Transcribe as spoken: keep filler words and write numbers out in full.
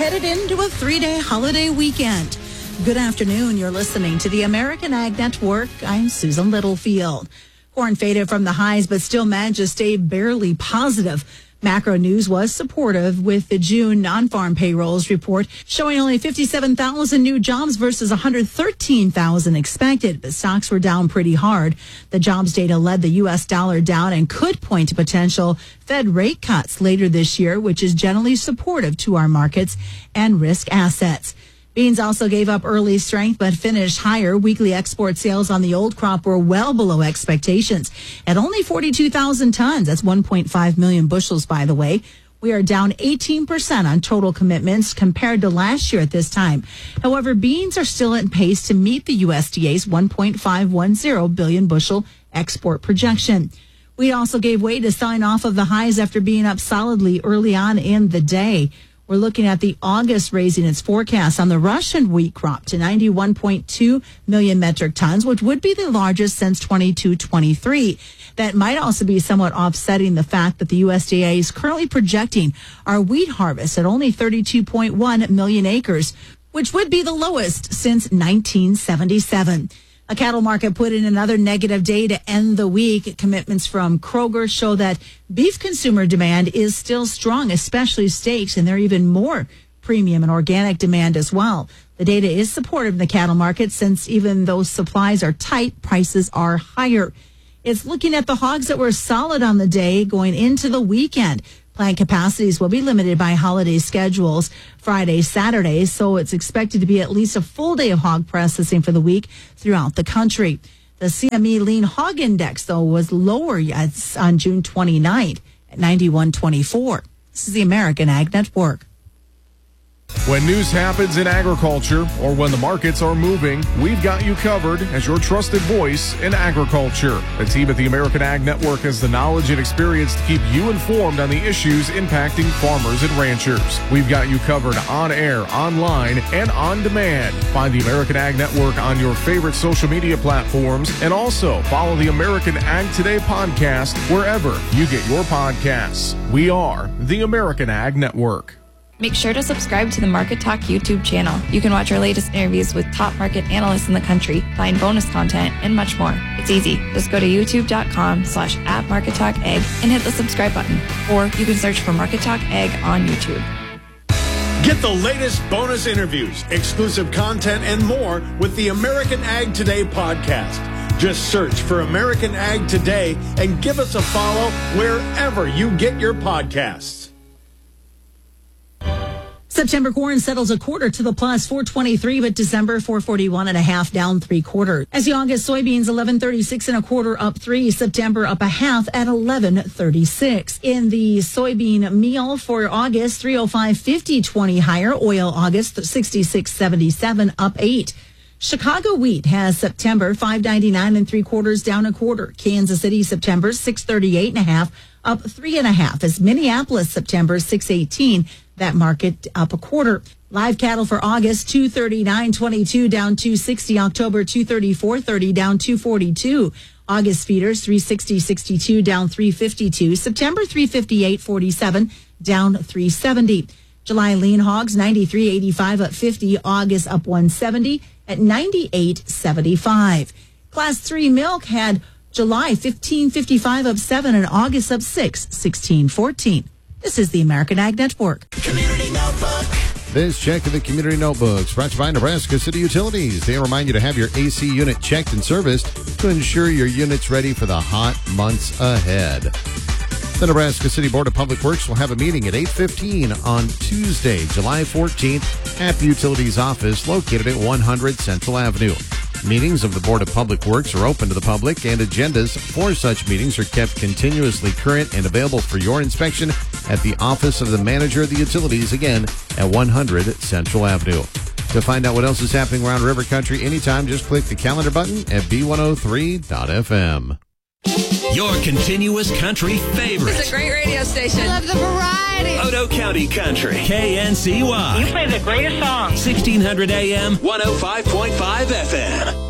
headed into a three-day holiday weekend. Good afternoon. You're listening to the American Ag Network. I'm Susan Littlefield. Corn faded from the highs, but still managed to stay barely positive. Macro news was supportive with the June non-farm payrolls report showing only fifty-seven thousand new jobs versus one hundred thirteen thousand expected, but stocks were down pretty hard. The jobs data led the U S dollar down and could point to potential Fed rate cuts later this year, which is generally supportive to our markets and risk assets. Beans also gave up early strength, but finished higher. Weekly export sales on the old crop were well below expectations at only forty-two thousand tons. That's one point five million bushels, by the way. We are down eighteen percent on total commitments compared to last year at this time. However, beans are still at pace to meet the U S D A's one point five one zero billion bushel export projection. We also gave way to selling off of the highs after being up solidly early on in the day. We're looking at the August raising its forecast on the Russian wheat crop to ninety-one point two million metric tons, which would be the largest since twenty-two twenty-three. That might also be somewhat offsetting the fact that the U S D A is currently projecting our wheat harvest at only thirty-two point one million acres, which would be the lowest since nineteen seventy-seven. A cattle market put in another negative day to end the week. Commitments from Kroger show that beef consumer demand is still strong, especially steaks, and there are even more premium and organic demand as well. The data is supportive in the cattle market since even though supplies are tight, prices are higher. It's looking at the hogs that were solid on the day going into the weekend. Plant capacities will be limited by holiday schedules Friday, Saturday, so it's expected to be at least a full day of hog processing for the week throughout the country. The C M E Lean Hog Index, though, was lower on June twenty-ninth at ninety-one twenty-four. This is the American Ag Network. When news happens in agriculture or when the markets are moving, we've got you covered as your trusted voice in agriculture. The team at the American Ag Network has the knowledge and experience to keep you informed on the issues impacting farmers and ranchers. We've got you covered on air, online, and on demand. Find the American Ag Network on your favorite social media platforms and also follow the American Ag Today podcast wherever you get your podcasts. We are the American Ag Network. Make sure to subscribe to the Market Talk YouTube channel. You can watch our latest interviews with top market analysts in the country, find bonus content, and much more. It's easy. Just go to youtube.com slash at Market Talk Ag and hit the subscribe button. Or you can search for Market Talk Ag on YouTube. Get the latest bonus interviews, exclusive content, and more with the American Ag Today podcast. Just search for American Ag Today and give us a follow wherever you get your podcasts. September corn settles a quarter to the plus, four twenty-three, but December four forty-one and a half, down three quarters. As the August soybeans eleven thirty-six and a quarter, up three. September up a half at eleven thirty-six. In the soybean meal for August, three oh five fifty, twenty higher. Oil August sixty-six seventy-seven, up eight. Chicago wheat has September five ninety-nine and three quarters, down a quarter. Kansas City September six thirty-eight and a half, up three and a half. As Minneapolis September six eighteen, that market up a quarter. Live cattle for August two thirty-nine twenty-two, down two sixty. October two thirty-four thirty, down two forty-two. August feeders three sixty sixty-two, down three fifty-two. September three fifty-eight forty-seven, down three seventy. July lean hogs ninety-three eighty-five, up fifty. August up one seventy at ninety-eight seventy-five. Class three milk had July fifteen fifty-five, up seven, and August up six, sixteen fourteen. This is the American Ag Network. Community Notebook. This check of the Community Notebooks brought to you by Nebraska City Utilities. They remind you to have your A C unit checked and serviced to ensure your unit's ready for the hot months ahead. The Nebraska City Board of Public Works will have a meeting at eight fifteen on Tuesday, July fourteenth at the Utilities office located at one hundred Central Avenue. Meetings of the Board of Public Works are open to the public, and agendas for such meetings are kept continuously current and available for your inspection at the office of the manager of the utilities, again, at one hundred Central Avenue. To find out what else is happening around River Country anytime, just click the calendar button at B one oh three dot F M. Your continuous country favorite. It's a great radio station. I love the variety. Odo County Country. K N C Y. You play the greatest song. sixteen hundred A M, one oh five point five F M.